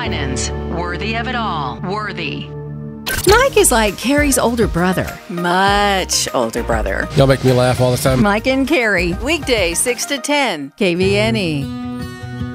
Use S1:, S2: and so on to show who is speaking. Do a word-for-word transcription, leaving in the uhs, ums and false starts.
S1: Winans. Worthy of it all. Worthy.
S2: Mike is like Carrie's older brother. Much older brother.
S3: Y'all make me laugh all the time.
S2: Mike and Carrie. Weekday, six to ten. K V N E.